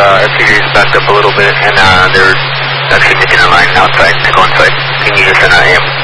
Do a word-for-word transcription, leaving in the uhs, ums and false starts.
uh, F P V is backed up a little bit, and uh, they're actually making a line outside to go inside. Can you just send an A M?